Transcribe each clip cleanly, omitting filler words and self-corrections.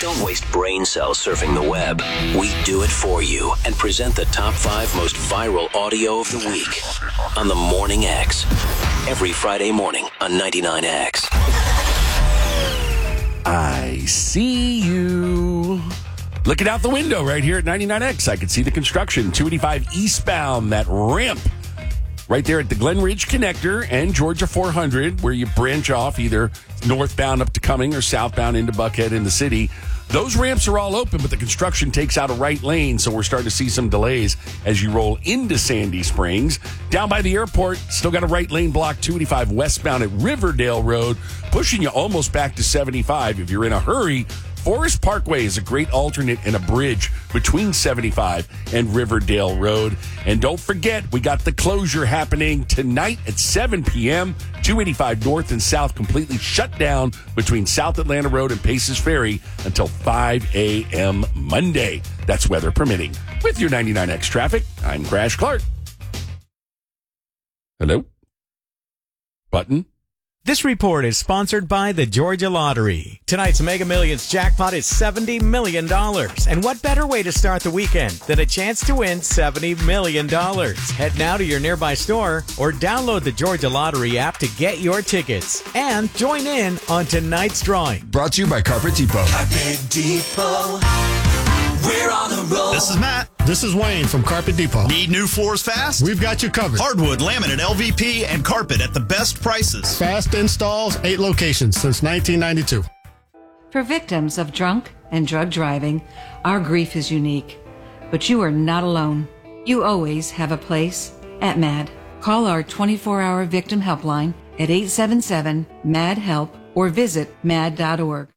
don't waste brain cells surfing the web. We do it for you and present the top 5 most viral audio of the week on the Morning X. Every Friday morning on 99X. I see you. Looking out the window right here at 99X, I can see the construction. 285 eastbound, that ramp right there at the Glen Ridge Connector and Georgia 400, where you branch off either northbound up to Cumming or southbound into Buckhead in the city. Those ramps are all open, but the construction takes out a right lane, so we're starting to see some delays as you roll into Sandy Springs. Down by the airport, still got a right lane block, 285 westbound at Riverdale Road, pushing you almost back to 75. If you're in a hurry, Forest Parkway is a great alternate and a bridge between 75 and Riverdale Road. And don't forget, we got the closure happening tonight at 7 p.m. 285 north and south completely shut down between South Atlanta Road and Paces Ferry until 5 a.m. Monday. That's weather permitting. With your 99X traffic, I'm Crash Clark. Hello? Button? This report is sponsored by the Georgia Lottery. Tonight's Mega Millions jackpot is $70 million. And what better way to start the weekend than a chance to win $70 million? Head now to your nearby store or download the Georgia Lottery app to get your tickets. And join in on tonight's drawing. Brought to you by Carpet Depot. Carpet Depot. We're on the road. This is Matt. This is Wayne from Carpet Depot. Need new floors fast? We've got you covered. Hardwood, laminate, LVP, and carpet at the best prices. Fast installs, 8 locations since 1992. For victims of drunk and drug driving, our grief is unique. But you are not alone. You always have a place at MAD. Call our 24-hour victim helpline at 877-MAD-HELP or visit mad.org.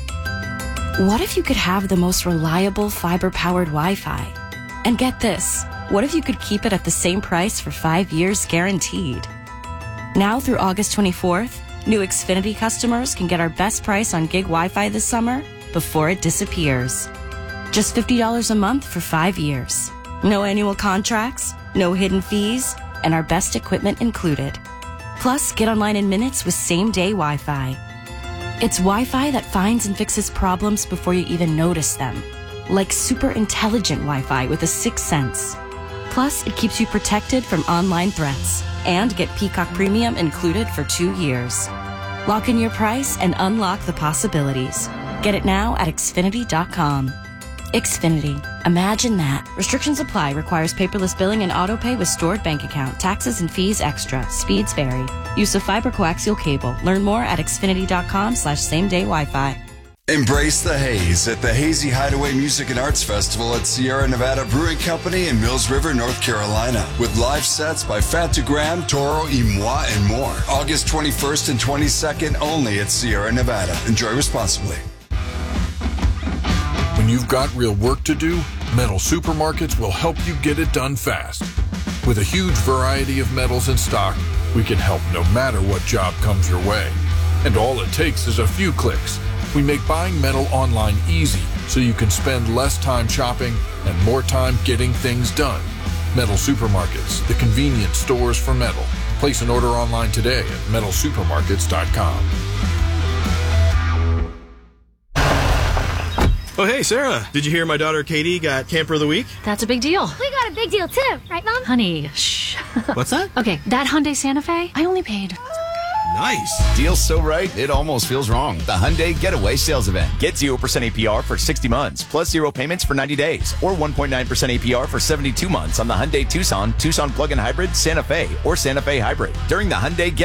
What if you could have the most reliable fiber-powered Wi-Fi? And get this, what if you could keep it at the same price for 5 years guaranteed? Now through August 24th, new Xfinity customers can get our best price on gig Wi-Fi this summer before it disappears. Just $50 a month for 5 years. No annual contracts, no hidden fees, and our best equipment included. Plus, get online in minutes with same-day Wi-Fi. It's Wi-Fi that finds and fixes problems before you even notice them. Like super intelligent Wi-Fi with a 6th sense. Plus, it keeps you protected from online threats. And get Peacock Premium included for 2 years. Lock in your price and unlock the possibilities. Get it now at Xfinity.com. Xfinity. Imagine that. Restrictions apply. Requires paperless billing and autopay with stored bank account. Taxes and fees extra. Speeds vary. Use of fiber coaxial cable. Learn more at Xfinity.com/same-day Wi-Fi. Embrace the haze at the Hazy Hideaway Music and Arts Festival at Sierra Nevada Brewing Company in Mills River, North Carolina, with live sets by Fat to Graham, Toro y Moi, and more. August 21st and 22nd only at Sierra Nevada. Enjoy responsibly. When you've got real work to do, Metal Supermarkets will help you get it done fast. With a huge variety of metals in stock, we can help no matter what job comes your way. And all it takes is a few clicks. We make buying metal online easy so you can spend less time shopping and more time getting things done. Metal Supermarkets, the convenient stores for metal. Place an order online today at metalsupermarkets.com. Oh, hey, Sarah. Did you hear my daughter Katie got Camper of the Week? That's a big deal. We got a big deal, too. Right, Mom? Honey, shh. What's that? Okay, that Hyundai Santa Fe, I only paid... Nice. Deal's so right, it almost feels wrong. The Hyundai Getaway Sales Event. Get 0% APR for 60 months, plus 0 payments for 90 days, or 1.9% APR for 72 months on the Hyundai Tucson, Tucson Plug-in Hybrid, Santa Fe, or Santa Fe Hybrid. During the Hyundai